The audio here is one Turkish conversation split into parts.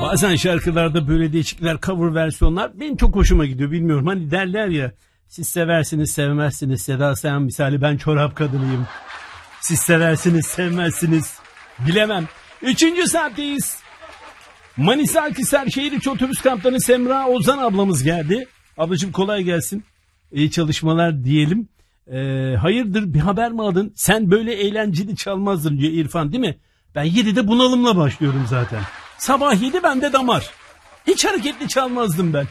Bazen şarkılarda böyle değişiklikler, cover versiyonlar benim çok hoşuma gidiyor, bilmiyorum. Hani derler ya, siz seversiniz sevmezsiniz, Seda Sayan misali ben çorap kadınıyım. Siz seversiniz sevmezsiniz, bilemem. 3. saatteyiz. Manisa Akhisar Şehir İçi Otobüs Kamptanı Semra Ozan ablamız geldi. Ablacığım kolay gelsin. İyi çalışmalar diyelim. Hayırdır, bir haber mi aldın? Sen böyle eğlenceli çalmazdın diyor İrfan, değil mi? Ben 7'de bunalımla başlıyorum zaten. Sabah 7 bende damar. Hiç hareketli çalmazdım ben.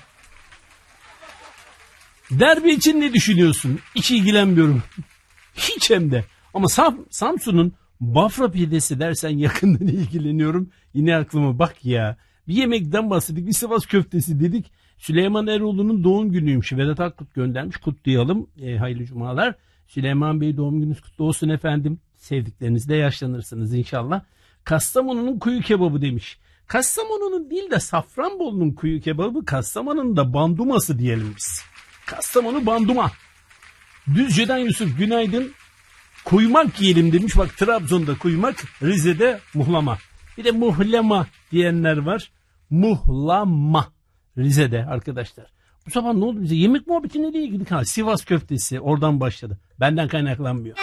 Derbi için ne düşünüyorsun? Hiç ilgilenmiyorum. Hiç hem de. Ama Samsun'un Bafra pidesi dersen yakından ilgileniyorum. Yine aklıma bak ya. Bir yemekten bahsettik, bir Sivas köftesi dedik. Süleyman Eroğlu'nun doğum günüymüş. Vedat Akkut göndermiş, kutlayalım. Hayırlı cumalar. Süleyman Bey, doğum gününüz kutlu olsun efendim. Sevdiklerinizle yaşlanırsınız inşallah. Kastamonu'nun kuyu kebabı demiş. Kastamonu'nun değil de Safranbolu'nun kuyu kebabı, Kastamonu'nun da banduması diyelim biz. Kastamonu banduma. Düzce'den Yusuf günaydın. Kuymak yiyelim demiş. Bak, Trabzon'da kuymak, Rize'de muhlama. Bir de muhlama diyenler var. Muhlama. Rize'de arkadaşlar. Bu sabah ne oldu bize? Yemek muhabbeti nereye girdik? Ha, Sivas köftesi oradan başladı. Benden kaynaklanmıyor.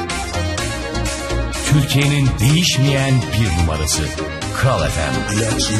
Türkiye'nin değişmeyen bir numarası Kral FM.